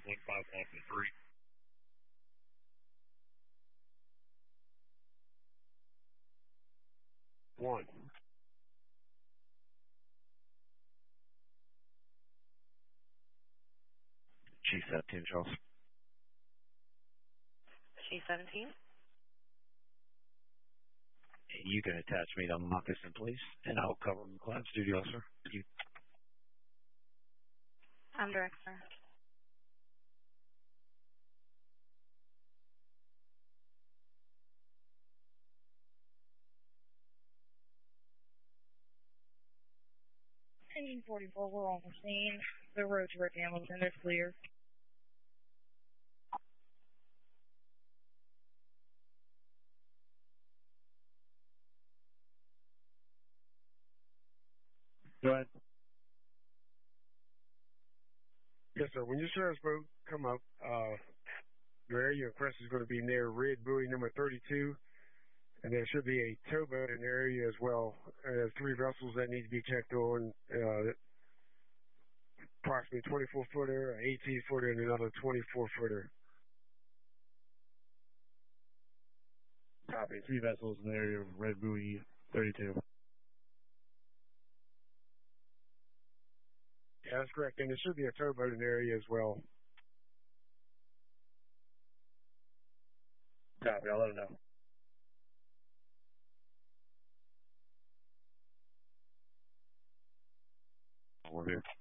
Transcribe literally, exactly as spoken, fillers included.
one five one three. One. G seventeen, Charles. G seventeen. You can attach me to Moccasin, please, and I'll cover McLeod's duty officer. You. I'm director. Engine forty-four, we're on the scene. The road to Rick Hamilton is clear. Go ahead. Yes, sir. When your sheriff's boat come up, uh, your area of press is going to be near Red Buoy number thirty-two, and there should be a towboat in the area as well. Uh, there's three vessels that need to be checked on, uh, approximately twenty-four footer, an eighteen footer, and another twenty-four footer. Copy. Three vessels in the area of Red Buoy thirty-two. Yeah, that's correct. And there should be a towboat in the area as well. Copy. I'll let him know. We're here.